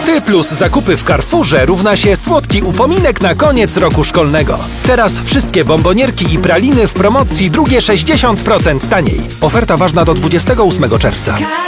Ty plus zakupy w Carrefourze równa się słodki upominek na koniec roku szkolnego. Teraz wszystkie bombonierki i praliny w promocji, drugie 60% taniej. Oferta ważna do 28 czerwca.